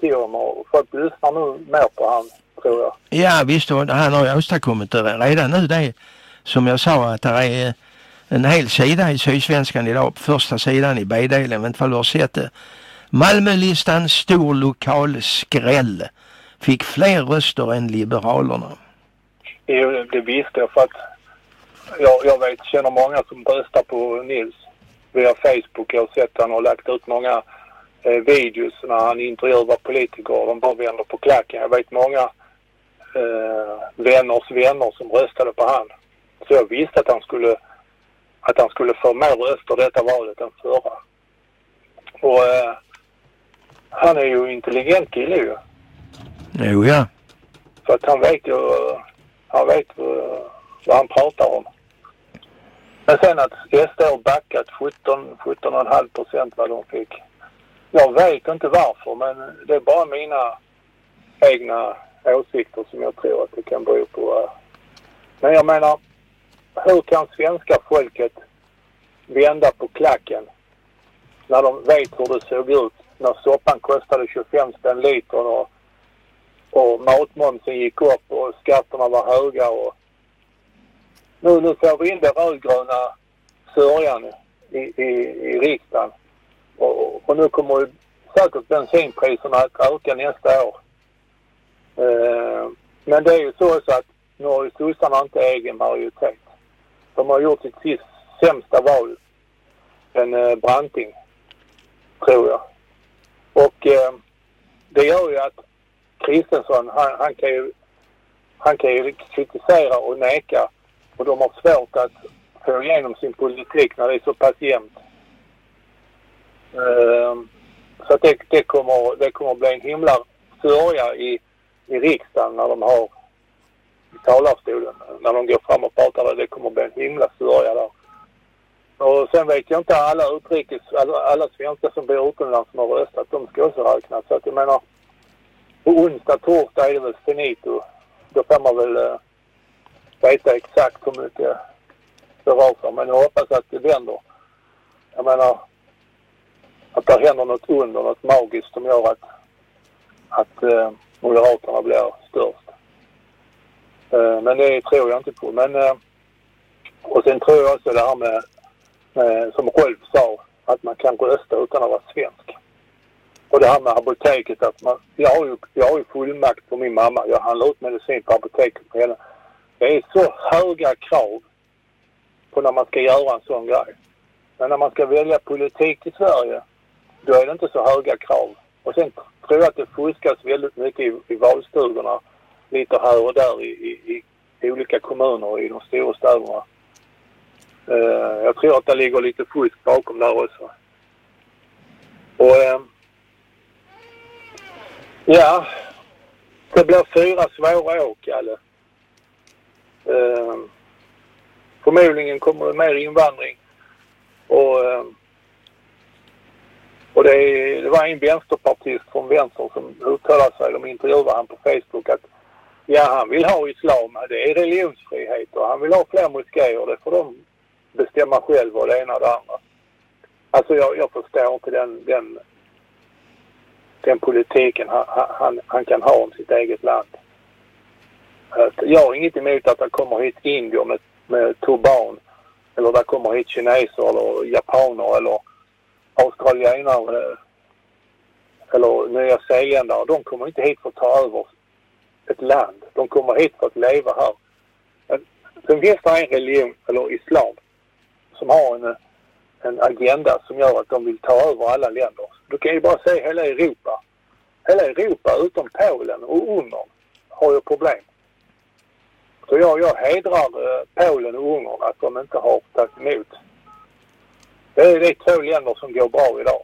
till dem och folk lyssnar nu mer på han, tror jag. Ja visst, och han har ju åstadkommit det redan nu. Det är, som jag sa, att det är en hel sida i Sydsvenskan idag, på första sidan i B-delen, jag vet inte vad du har sett det. Malmölistan stor lokal skräll. Fick fler röster än Liberalerna. Jo, det visste jag, för att jag känner många som röstar på Nils via Facebook. Jag har sett han har lagt ut många videos när han intervjuar politiker och de bara vänder på klacken. Jag vet många vänners vänner som röstade på han. Så jag visste att han skulle få mer röster detta valet än förra. Och han är ju intelligent kille ju. Jo ja. Så att han vet vad han pratar om. Men sen att SD har backat 17,5% vad de fick. Jag vet inte varför, men det är bara mina egna åsikter som jag tror att det kan bero på. Men jag menar, hur kan svenska folket vända på klacken när de vet hur det såg ut när soppan kostade 25 spänn litern och matmomsen gick upp och skatterna var höga och nu får vi in det rödgröna sörjan i riksdagen och nu kommer ju säkert bensinpriserna att öka nästa år. Men det är ju så att nu har ju sossarna inte egen majoritet. De har gjort sitt sämsta val än Branting, tror jag. Och det gör ju att Kristensson, han kan ju kritisera och neka, och de har svårt att få igenom sin politik när det är så pass jämnt. Så att det kommer bli en himla sörja i riksdagen när de har i talarstolen, när de går fram och pratar. Det kommer bli en himla sörja där. Och sen vet jag inte alla svenskar som bor utomlands som har röstat, de ska också räknas. Så att jag menar, på onsdag, torsdag är det väl finito. Då får man väl veta exakt hur mycket det rör sig. Men jag hoppas att det vänder. Jag menar, att det händer något under, något magiskt som gör att Moderaterna blir störst. Men det tror jag inte på. Men, och sen tror jag också det här med som Rolf sa, att man kan rösta utan att vara svensk. Och det här med apoteket, att jag har ju fullmakt på min mamma. Jag handlar ut medicin på apoteket på henne. Det är så höga krav på när man ska göra en sån grej. Men när man ska välja politik i Sverige, då är det inte så höga krav. Och sen tror jag att det fuskas väldigt mycket i valstugorna. Lite här och där i olika kommuner och i de stora städerna. Jag tror att det ligger lite fusk bakom där också. Och ja, det blir 4 svåra år, Kalle. Förmodligen kommer det mer invandring. Och det var en vänsterpartist från vänster som uttalade sig, de intervjuade han på Facebook, att han vill ha islam, det är religionsfrihet, och han vill ha fler moskéer, det får de bestämma själv och det ena och det andra. Alltså jag förstår inte den politiken han kan ha om sitt eget land. Jag har inget emot att det kommer hit indier med turban, eller det kommer hit kineser eller japaner eller australienare eller nya zeeländare. De kommer inte hit för att ta över ett land. De kommer hit för att leva här. Sen finns det en religion, eller islam, som har en agenda som gör att de vill ta över alla länder. Du kan ju bara se hela Europa. Hela Europa utom Polen och Ungern har ju problem. Så jag hedrar Polen och Ungern att de inte har tagit emot. Det är 2 länder som går bra idag.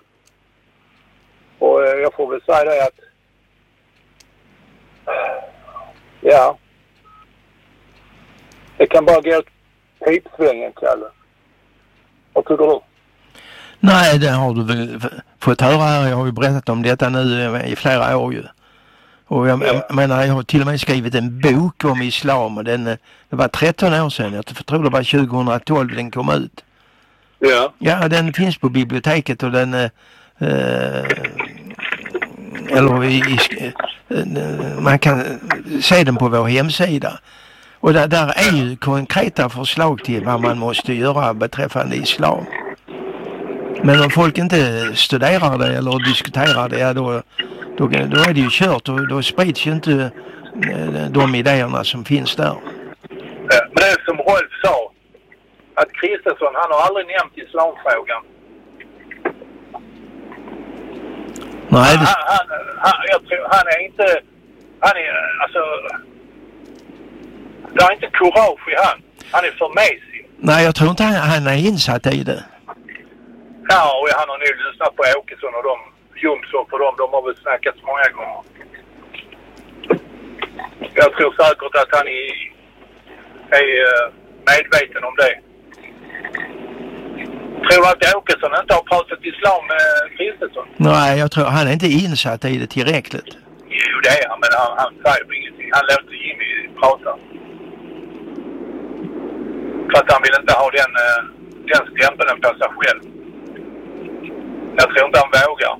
Och jag får väl säga det att det kan bara gå pipsvängen, Kalle. Vad tycker du? Nej, det har du väl fått höra här. Jag har ju berättat om detta nu i flera år ju. Och jag menar, jag har till och med skrivit en bok om islam, och det var 13 år sedan. Jag tror det var 2012 den kom ut. Ja. Ja, den finns på biblioteket, och den man kan se den på vår hemsida. Och där är ju konkreta förslag till vad man måste göra beträffande islam. Men om folk inte studerar det eller diskuterar det, då är det ju kört och då sprids ju inte de idéerna som finns där. Men det är som Rolf sa, att Kristersson, han har aldrig nämnt islamfrågan. Nej, jag tror han är inte, alltså, det är inte courage i han. Han är för mesig. Nej, jag tror inte han är insatt i det. Ja, och han har nu lyssnat på Åkesson och Jomsson för dem. De har väl snackat många gånger. Jag tror säkert att han är medveten om det. Tror du att Åkesson inte har pratat islam med Kristersson? Nej, jag tror han är inte insatt i det tillräckligt. Jo, det är han, men han säger ingenting. Han låter Jimmy prata. För att han vill inte ha den stämpeln på sig själv. Jag tror inte han vågar.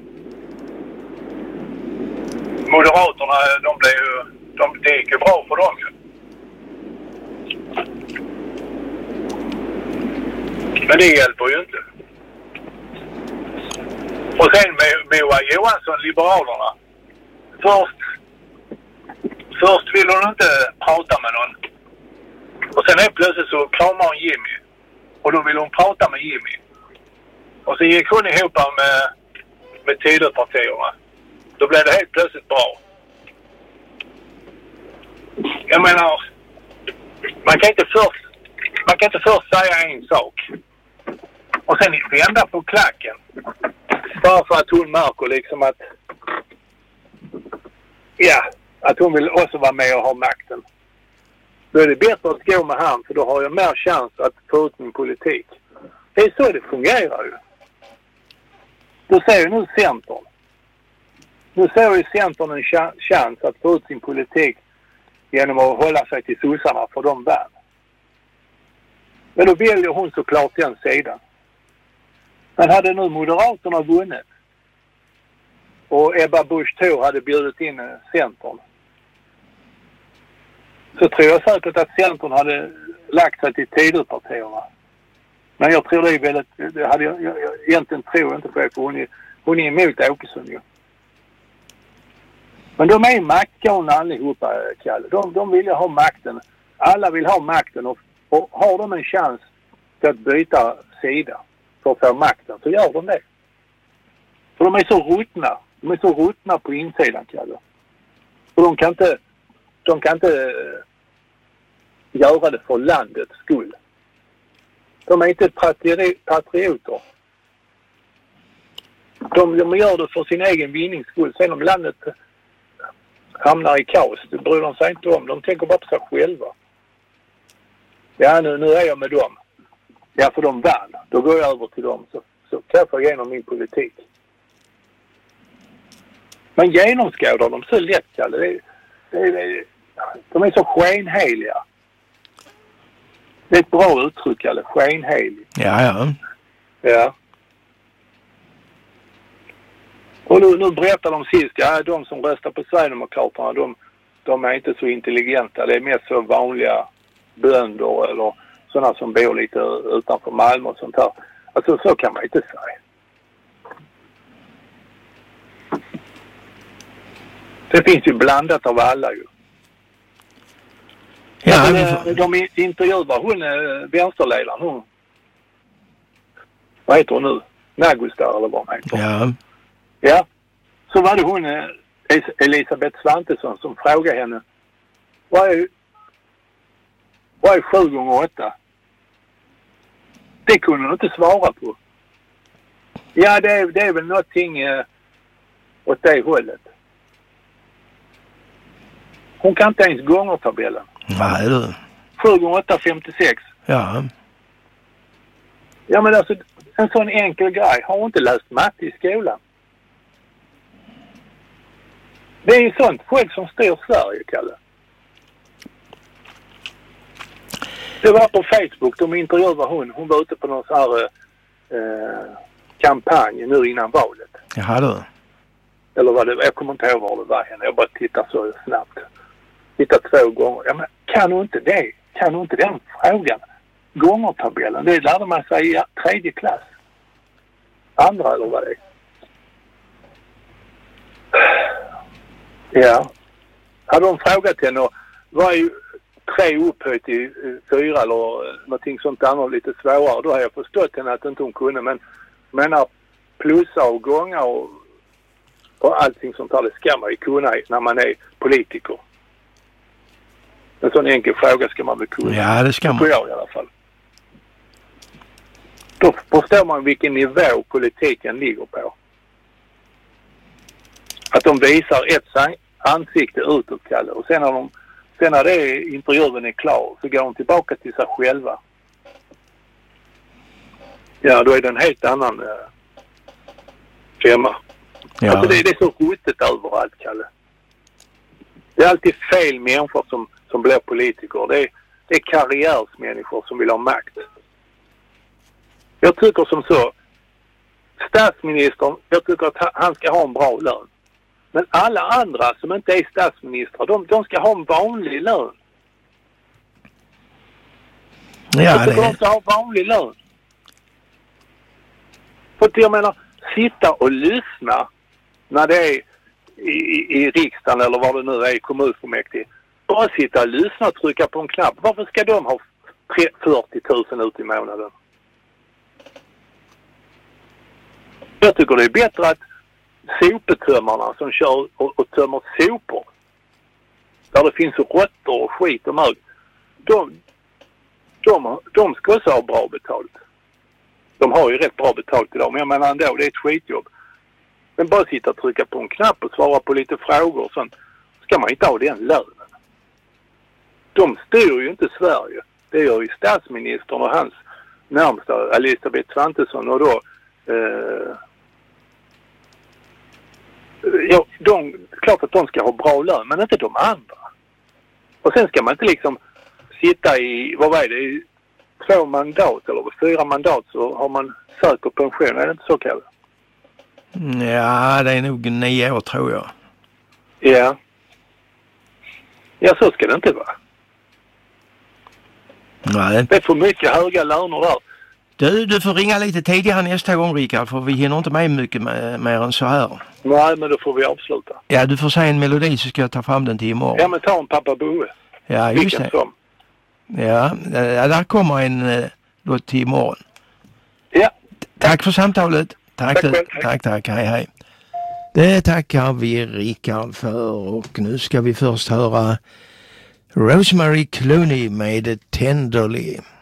Moderaterna, det gick ju bra för dem ju. Men det hjälper ju inte. Och sen med Moa Johansson, Liberalerna. Först vill hon inte prata med någon. Och sen är plötsligt så kramar hon Jimmy. Och då vill hon prata med Jimmy. Och så gick hon ihop med Tidöpartierna. Då blev det helt plötsligt bra. Jag menar, man kan inte först säga en sak. Och sen vända på klacken. Bara för att hon märker liksom att hon vill också vara med och ha makten. Då är det bättre att gå med han, för då har jag mer chans att få ut min politik. Det är så det fungerar ju. Då ser ju nu Centern. Nu ser ju Centern en chans att få ut sin politik genom att hålla sig till sossarna för de vann. Men då väljer hon såklart den sidan. Men hade nu Moderaterna vunnit och Ebba Busch Thor hade bjudit in Centern, så tror jag säkert att Centern hade lagt sig till Tidöpartierna. Men jag tror det är väldigt, det hade jag egentligen tror inte på, för hon är emot Åkesson ju. Men de är maktgårna allihopa, Kalle. De vill ju ha makten. Alla vill ha makten och har de en chans till att byta sida för att få makten, så gör de det. För de är så ruttna. De är så ruttna på insidan, Kalle. Och de kan inte göra det för landets skull. De är inte patrioter. De gör det för sin egen vinnings skull. Sen om landet hamnar i kaos, det bryr de sig inte om. De tänker bara på sig själva. Ja, nu är jag med dem. Ja, för de vann. Då går jag över till dem, så kan jag få igenom min politik. Men genomskådar de så lätt, Kalle. De är så skenheliga. Det är ett bra uttryck, Kalle. Skenhelig. Ja. Och nu berättar de sist, de som röstar på Sverigedemokraterna, de är inte så intelligenta. Det är mest så vanliga bönder eller sådana som bor lite utanför Malmö och sånt här. Alltså så kan man inte säga. Det finns ju blandat av alla ju. Ja, de intervjuar hon vänsterledaren, hon. Vad heter hon nu? Nagustar eller vad hon heter. Ja. Ja. Så var det hon Elisabeth Svantesson som frågade henne. Vad är 7 gånger 8? Det kunde hon inte svara på. Ja, det är väl någonting åt det hållet. Hon kan inte ens gångertabellen. Nej du. 7 gånger 8, 56. Ja. Ja, men alltså en sån enkel grej. Har hon inte läst matte i skolan? Det är ju sånt folk som styr Sverige, Kalle. Det var på Facebook, de intervjuade hon var ute på någon så här kampanj nu innan valet. Jaha du. Eller vad det var, jag kommer inte ihåg var det var henne. Jag bara tittar så snabbt. Tittar 2 gånger. Ja, men kan du inte det? Kan du inte den frågan? Gångertabellen, det lärde man sig i 3:e klass. Andra eller vad det är. Ja. Hade de frågat henne och var ju 3 upphöjt till 4 eller någonting sånt där lite svårare. Då har jag förstått henne att inte hon kunde. Men menar plussa och gånga och allting sånt där, det ska man ju kunna när man är politiker. En sån enkel fråga ska man väl kunna. Ja, det ska man. I alla fall. Då förstår man vilken nivå politiken ligger på. Att de visar ett ansikte utåt, Kalle. Och sen när det intervjun är klar så går de tillbaka till sig själva. Ja, då är det en helt annan femma. Ja. Alltså det är så ruttet överallt, Kalle. Det är alltid fel människor som blir politiker. Det är karriärsmänniskor som vill ha makt. Jag tycker som så. Statsministern, jag tycker att han ska ha en bra lön. Men alla andra som inte är statsministrar, de ska ha en vanlig lön. Ja, jag tycker de ska ha vanlig lön. För att jag menar, sitta och lyssna när det är i riksdagen eller vad det nu är i kommunfullmäktige. Bara sitta och lyssna och trycka på en knapp. Varför ska de ha 40 000 ut i månaden? Jag tycker det är bättre att sopetömmarna som kör och tömmer sopor där det finns råttor och skit och mög, de ska också ha bra betalt. De har ju rätt bra betalt idag, men jag menar ändå, det är ett skitjobb. Men bara sitta och trycka på en knapp och svara på lite frågor och sånt, ska man inte ha den lönen. De styr ju inte Sverige. Det gör ju statsministern och hans närmsta Elisabeth Svantesson och då ja, klart att de ska ha bra lön, men inte de andra. Och sen ska man inte liksom sitta i, vad är det, 2 mandat eller 4 mandat så har man säker pension, är det inte så, Kalle? Ja, det är nog 9 år tror jag. Ja. Ja, så ska det inte vara. Nej. Det är för mycket höga löner där. Du får ringa lite tidigare nästa gång, Rickard, för vi hinner inte med mycket mer än så här. Nej, men då får vi avsluta. Ja, du får säga en melodi så ska jag ta fram den till imorgon. Ja, men ta en Pappa Boe. Ja, just det. Som. Ja, där kommer en låt till imorgon. Ja. Tack för samtalet. Tack. Hej. Det tackar vi Rickard för, och nu ska vi först höra Rosemary Clooney med Tenderly.